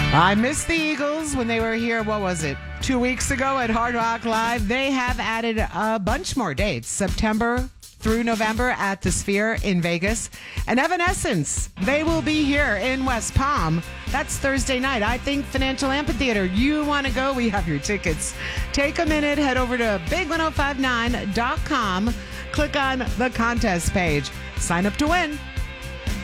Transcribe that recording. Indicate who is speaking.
Speaker 1: I missed the Eagles when they were here, 2 weeks ago at Hard Rock Live. They have added a bunch more dates, September through November at the Sphere in Vegas. And Evanescence, they will be here in West Palm. That's Thursday night. I think Financial Amphitheater. You want to go? We have your tickets. Take a minute, head over to big1059.com, click on the contest page, sign up to win.